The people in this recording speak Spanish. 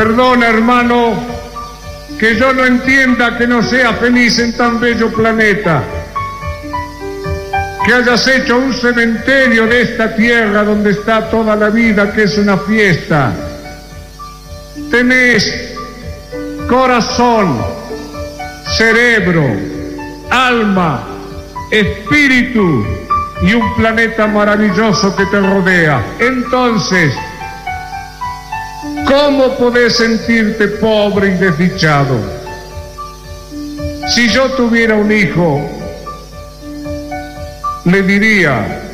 Perdona, hermano, que yo no entienda que no seas feliz en tan bello planeta, que hayas hecho un cementerio de esta tierra donde está toda la vida, que es una fiesta. Tenés corazón, cerebro, alma, espíritu y un planeta maravilloso que te rodea. Entonces, ¿cómo podés sentirte pobre y desdichado? Si yo tuviera un hijo, le diría: